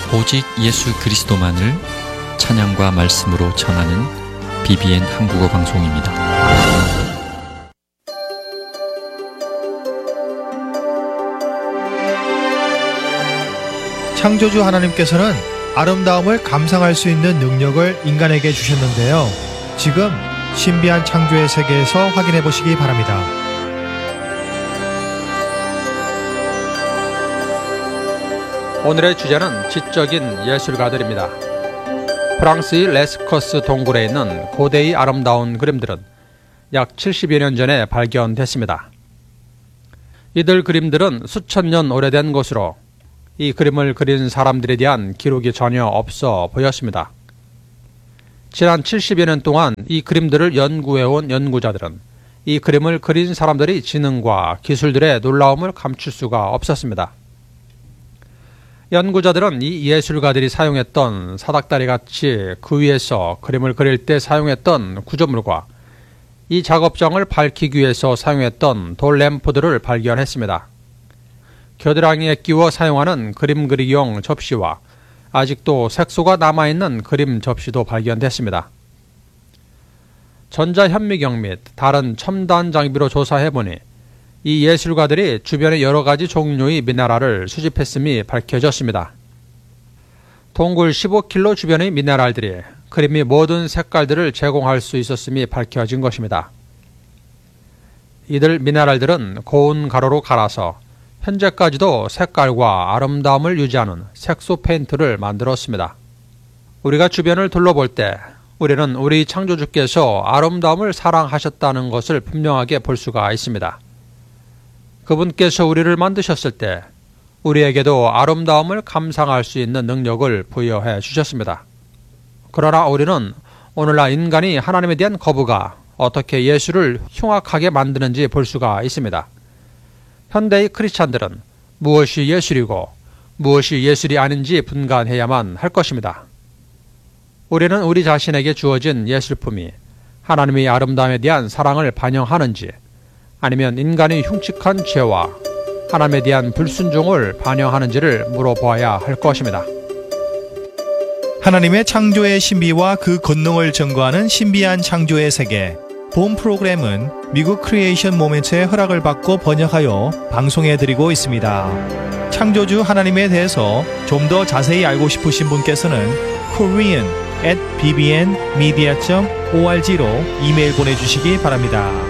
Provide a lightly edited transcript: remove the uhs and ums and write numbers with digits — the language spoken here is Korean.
오직 예수 그리스도만을 찬양과 말씀으로 전하는 BBN 한국어 방송입니다. 창조주 하나님께서는 아름다움을 감상할 수 있는 능력을 인간에게 주셨는데요. 지금 신비한 창조의 세계에서 확인해 보시기 바랍니다. 오늘의 주제는 지적인 예술가들입니다. 프랑스의 레스커스 동굴에 있는 고대의 아름다운 그림들은 약 70여 년 전에 발견됐습니다. 이들 그림들은 수천 년 오래된 것으로 이 그림을 그린 사람들에 대한 기록이 전혀 없어 보였습니다. 지난 70여 년 동안 이 그림들을 연구해온 연구자들은 이 그림을 그린 사람들의 지능과 기술들의 놀라움을 감출 수가 없었습니다. 연구자들은 이 예술가들이 사용했던 사닥다리같이 그 위에서 그림을 그릴 때 사용했던 구조물과 이 작업장을 밝히기 위해서 사용했던 돌램프들을 발견했습니다. 겨드랑이에 끼워 사용하는 그림 그리기용 접시와 아직도 색소가 남아있는 그림 접시도 발견됐습니다. 전자현미경 및 다른 첨단 장비로 조사해보니 이 예술가들이 주변의 여러 가지 종류의 미네랄을 수집했음이 밝혀졌습니다. 동굴 15km 주변의 미네랄들이 그림의 모든 색깔들을 제공할 수 있었음이 밝혀진 것입니다. 이들 미네랄들은 고운 가루로 갈아서 현재까지도 색깔과 아름다움을 유지하는 색소 페인트를 만들었습니다. 우리가 주변을 둘러볼 때 우리는 우리 창조주께서 아름다움을 사랑하셨다는 것을 분명하게 볼 수가 있습니다. 그분께서 우리를 만드셨을 때 우리에게도 아름다움을 감상할 수 있는 능력을 부여해 주셨습니다. 그러나 우리는 오늘날 인간이 하나님에 대한 거부가 어떻게 예술을 흉악하게 만드는지 볼 수가 있습니다. 현대의 크리스찬들은 무엇이 예술이고 무엇이 예술이 아닌지 분간해야만 할 것입니다. 우리는 우리 자신에게 주어진 예술품이 하나님의 아름다움에 대한 사랑을 반영하는지 아니면 인간의 흉측한 죄와 하나님에 대한 불순종을 반영하는지를 물어보아야 할 것입니다. 하나님의 창조의 신비와 그 권능을 증거하는 신비한 창조의 세계. 본 프로그램은 미국 크리에이션 모멘트의 허락을 받고 번역하여 방송해드리고 있습니다. 창조주 하나님에 대해서 좀 더 자세히 알고 싶으신 분께서는 korean@bbnmedia.org로 이메일 보내주시기 바랍니다.